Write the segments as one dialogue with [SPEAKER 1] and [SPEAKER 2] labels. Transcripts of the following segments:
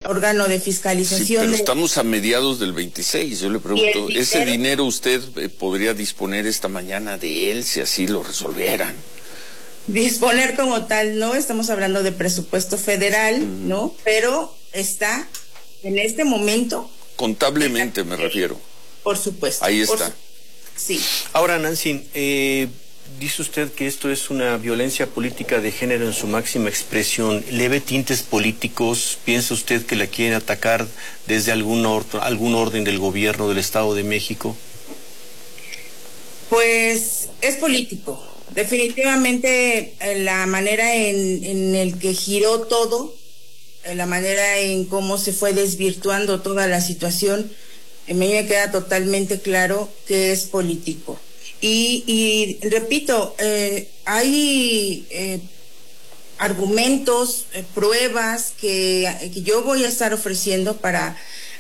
[SPEAKER 1] órgano de
[SPEAKER 2] Sí,
[SPEAKER 1] fiscalización.
[SPEAKER 2] pero estamos a mediados del 26. Yo le pregunto, ¿ese dinero usted podría disponer esta mañana de él si así lo resolvieran?
[SPEAKER 1] Disponer como tal, no, estamos hablando de presupuesto federal, ¿no? Pero está en este momento.
[SPEAKER 2] Contablemente me refiero.
[SPEAKER 1] Por supuesto.
[SPEAKER 2] Ahí está.
[SPEAKER 1] Sí.
[SPEAKER 3] Ahora, Nancy, dice usted que esto es una violencia política de género en su máxima expresión. ¿Le ve tintes políticos? ¿Piensa usted que la quieren atacar desde algún orden del gobierno del Estado de México?
[SPEAKER 1] Pues es político. Definitivamente la manera en el que giró todo, la manera en cómo se fue desvirtuando toda la situación, a mí me queda totalmente claro que es político. Y repito, hay argumentos, pruebas que yo voy a estar ofreciendo para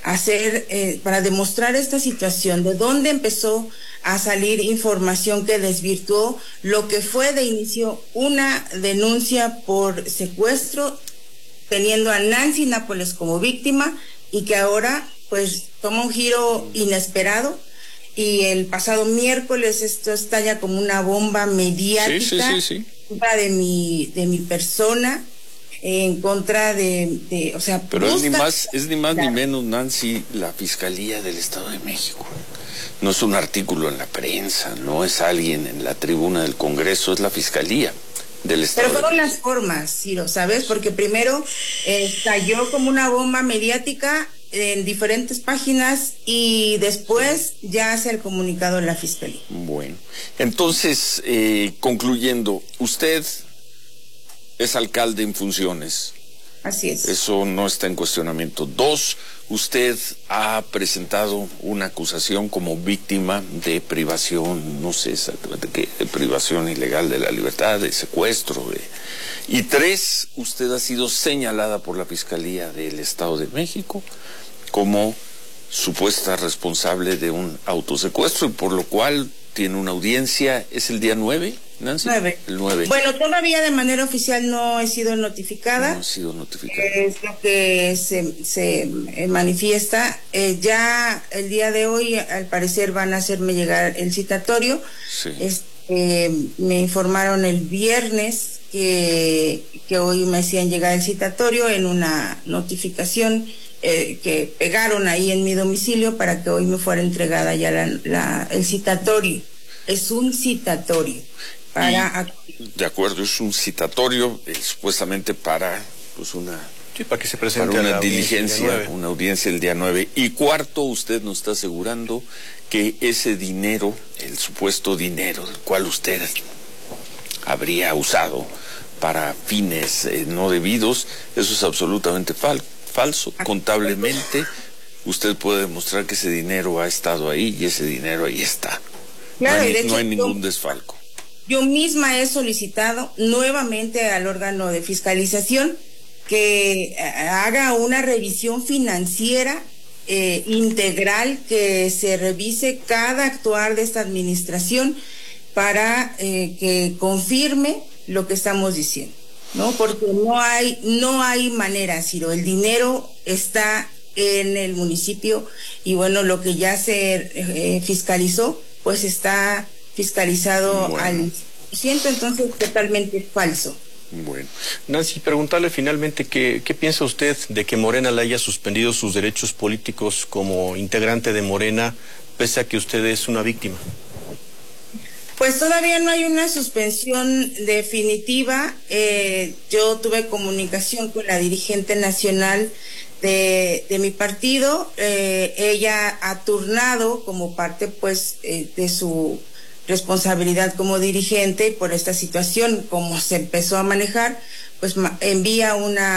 [SPEAKER 1] para demostrar esta situación, de dónde empezó a salir información que desvirtuó lo que fue de inicio una denuncia por secuestro, teniendo a Nancy Nápoles como víctima, y que ahora pues toma un giro inesperado. Y el pasado miércoles esto estalla como una bomba mediática en contra de mi persona, en contra o sea,
[SPEAKER 2] pero es ni más ni menos, Nancy, la Fiscalía del Estado de México. No es un artículo en la prensa, no es alguien en la tribuna del Congreso, es la Fiscalía del Estado.
[SPEAKER 1] Pero fueron las formas, Ciro, ¿sabes? Porque primero estalló como una bomba mediática en diferentes páginas y después ya hace el comunicado en la Fiscalía.
[SPEAKER 2] Bueno, entonces, concluyendo, usted es alcalde en funciones.
[SPEAKER 1] Así es.
[SPEAKER 2] Eso no está en cuestionamiento. 2, usted ha presentado una acusación como víctima de privación, no sé exactamente qué, de privación ilegal de la libertad, de secuestro. Y 3, usted ha sido señalada por la Fiscalía del Estado de México como supuesta responsable de un autosecuestro, y por lo cual tiene una audiencia. ¿Es el día 9, Nancy?
[SPEAKER 1] 9.
[SPEAKER 2] El 9.
[SPEAKER 1] Bueno, todavía de manera oficial no he sido notificada.
[SPEAKER 2] No he sido notificada.
[SPEAKER 1] Es lo que se manifiesta. Ya el día de hoy, al parecer, van a hacerme llegar el citatorio.
[SPEAKER 2] Sí.
[SPEAKER 1] Me informaron el viernes que hoy me hacían llegar el citatorio en una notificación que pegaron ahí en mi domicilio para que hoy me fuera entregada ya el citatorio. Es un citatorio
[SPEAKER 2] de acuerdo, es un citatorio supuestamente para pues
[SPEAKER 3] para que se presente
[SPEAKER 2] para una diligencia, una audiencia el día 9. Y 4, usted nos está asegurando que ese dinero, el supuesto dinero del cual usted habría usado para fines no debidos, eso es absolutamente falso. Contablemente usted puede demostrar que ese dinero ha estado ahí y ese dinero ahí está.
[SPEAKER 1] Claro,
[SPEAKER 2] no hay ningún desfalco.
[SPEAKER 1] Yo misma he solicitado nuevamente al órgano de fiscalización que haga una revisión financiera integral, que se revise cada actuar de esta administración para que confirme lo que estamos diciendo, ¿no? Porque no hay manera, Ciro. El dinero está en el municipio y bueno, lo que ya se fiscalizó, pues está fiscalizado al 100%, entonces totalmente falso.
[SPEAKER 3] Bueno, Nancy, preguntarle finalmente qué piensa usted de que Morena le haya suspendido sus derechos políticos como integrante de Morena, pese a que usted es una víctima.
[SPEAKER 1] Pues todavía no hay una suspensión definitiva. Yo tuve comunicación con la dirigente nacional de mi partido. Ella ha turnado como parte pues de su responsabilidad como dirigente, y por esta situación, como se empezó a manejar, pues le envía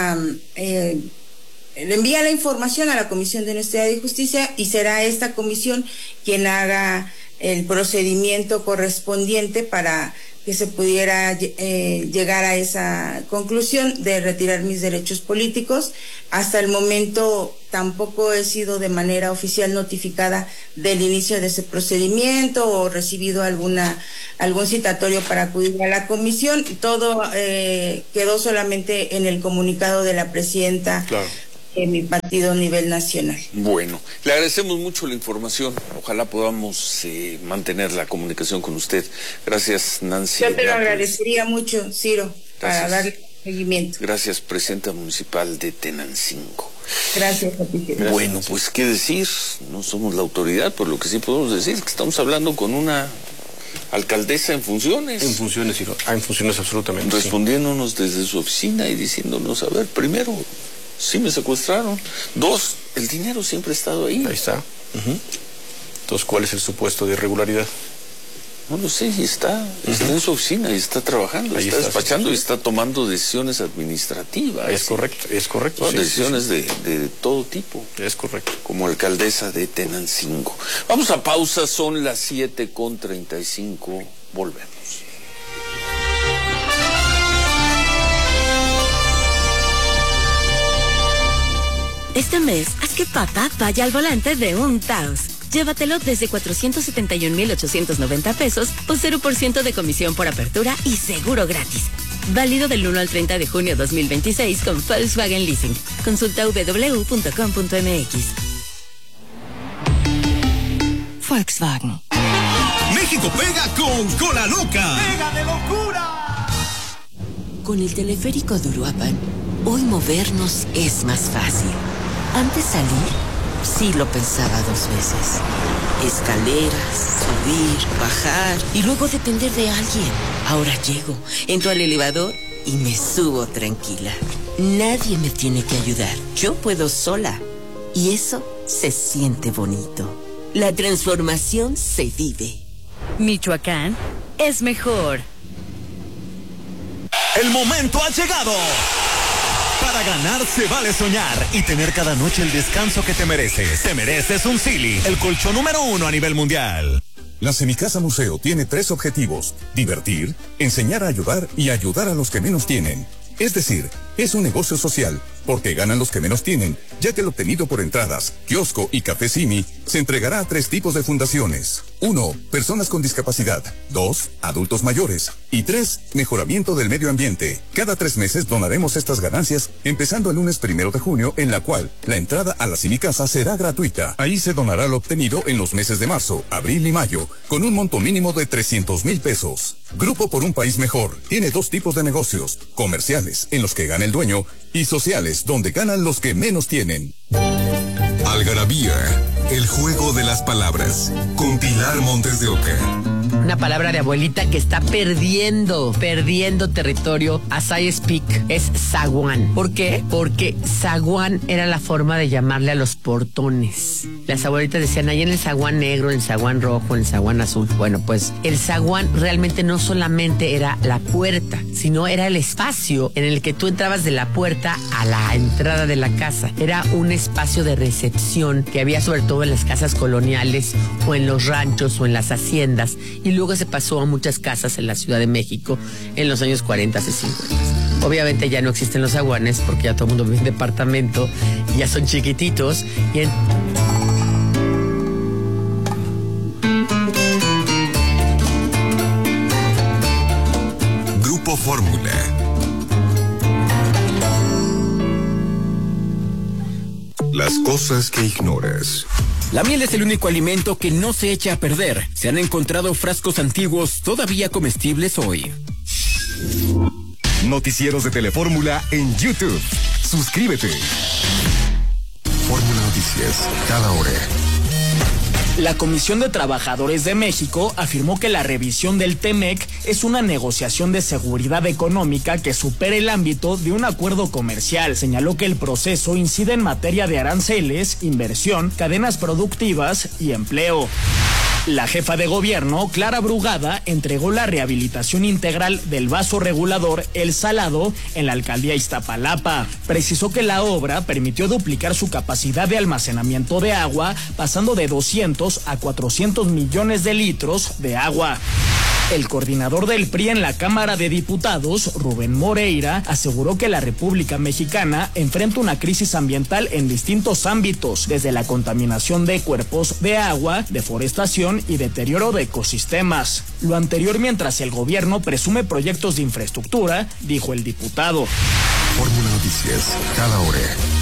[SPEAKER 1] la información a la Comisión de Honestidad y Justicia, y será esta comisión quien haga el procedimiento correspondiente para que se pudiera llegar a esa conclusión de retirar mis derechos políticos. Hasta el momento tampoco he sido de manera oficial notificada del inicio de ese procedimiento o recibido algún citatorio para acudir a la comisión. Todo quedó solamente en el comunicado de la presidenta mi partido a nivel nacional.
[SPEAKER 2] Bueno, le agradecemos mucho la información. Ojalá podamos mantener la comunicación con usted. Gracias, Nancy.
[SPEAKER 1] Yo te lo agradecería mucho, Ciro, para darle seguimiento.
[SPEAKER 2] Gracias, presidenta municipal de Tenancingo.
[SPEAKER 1] Gracias, Patricia.
[SPEAKER 2] Bueno, pues qué decir, no somos la autoridad, pero lo que sí podemos decir es que estamos hablando con una alcaldesa en funciones.
[SPEAKER 3] En funciones, Ciro. En funciones absolutamente.
[SPEAKER 2] Respondiéndonos desde su oficina y diciéndonos, a ver, primero, sí me secuestraron. 2, el dinero siempre ha estado ahí.
[SPEAKER 3] Ahí está. Entonces, ¿cuál es el supuesto de irregularidad?
[SPEAKER 2] No lo sé, y está en su oficina y está trabajando, está despachando y está tomando decisiones administrativas.
[SPEAKER 3] Es correcto.
[SPEAKER 2] Sí, decisiones de todo tipo.
[SPEAKER 3] Es correcto.
[SPEAKER 2] Como alcaldesa de Tenancingo. Vamos a pausa, son las 7:35, volvemos.
[SPEAKER 4] Este mes, haz que papá vaya al volante de un Taos. Llévatelo desde 471,890 pesos o 0% de comisión por apertura y seguro gratis. Válido del 1 al 30 de junio 2026 con Volkswagen Leasing. Consulta www.com.mx. Volkswagen.
[SPEAKER 5] México pega con Cola Loca.
[SPEAKER 6] ¡Pega de locura!
[SPEAKER 7] Con el teleférico de Uruapan, hoy movernos es más fácil. Antes salir, sí lo pensaba 2 veces. Escaleras, subir, bajar y luego depender de alguien. Ahora llego, entro al elevador y me subo tranquila. Nadie me tiene que ayudar. Yo puedo sola. Y eso se siente bonito. La transformación se vive.
[SPEAKER 4] Michoacán es mejor.
[SPEAKER 5] El momento ha llegado. Para ganar se vale soñar y tener cada noche el descanso que te mereces. Te mereces un Silly, el colchón número 1 a nivel mundial.
[SPEAKER 8] La Semicasa Museo tiene 3 objetivos: divertir, enseñar a ayudar y ayudar a los que menos tienen. Es decir, es un negocio social, porque ganan los que menos tienen, ya que el obtenido por entradas, kiosco y café Simi se entregará a 3 tipos de fundaciones. 1. Personas con discapacidad. 2. Adultos mayores. Y 3. Mejoramiento del medio ambiente. Cada 3 meses donaremos estas ganancias, empezando el lunes 1 de junio, en la cual la entrada a la Semicasa será gratuita. Ahí se donará lo obtenido en los meses de marzo, abril y mayo, con un monto mínimo de 300,000 pesos. Grupo por un País Mejor tiene 2 tipos de negocios: comerciales, en los que gana el dueño, y sociales, donde ganan los que menos tienen.
[SPEAKER 9] Algarabía, el juego de las palabras, con Pilar Montes de Oca.
[SPEAKER 10] Una palabra de abuelita que está perdiendo territorio as I speak es zaguán. ¿Por qué? Porque zaguán era la forma de llamarle a los portones. Las abuelitas decían, ahí en el zaguán negro, en el zaguán rojo, en el zaguán azul. Bueno, pues el zaguán realmente no solamente era la puerta, sino era el espacio en el que tú entrabas de la puerta a la entrada de la casa. Era un espacio de recepción que había sobre todo en las casas coloniales o en los ranchos o en las haciendas, y luego se pasó a muchas casas en la Ciudad de México en los años 40 y 50. Obviamente ya no existen los zaguanes porque ya todo el mundo vive en departamento y ya son chiquititos.
[SPEAKER 9] Grupo Fórmula. Las cosas que ignoras.
[SPEAKER 11] La miel es el único alimento que no se echa a perder. Se han encontrado frascos antiguos todavía comestibles hoy.
[SPEAKER 9] Noticieros de Telefórmula en YouTube. Suscríbete. Fórmula Noticias, cada hora.
[SPEAKER 12] La Comisión de Trabajadores de México afirmó que la revisión del TEMEC es una negociación de seguridad económica que supera el ámbito de un acuerdo comercial. Señaló que el proceso incide en materia de aranceles, inversión, cadenas productivas y empleo. La jefa de gobierno, Clara Brugada, entregó la rehabilitación integral del vaso regulador El Salado en la alcaldía Iztapalapa. Precisó que la obra permitió duplicar su capacidad de almacenamiento de agua, pasando de 200 a 400 millones de litros de agua. El coordinador del PRI en la Cámara de Diputados, Rubén Moreira, aseguró que la República Mexicana enfrenta una crisis ambiental en distintos ámbitos, desde la contaminación de cuerpos de agua, deforestación y deterioro de ecosistemas. Lo anterior mientras el gobierno presume proyectos de infraestructura, dijo el diputado.
[SPEAKER 9] Fórmula Noticias, cada hora.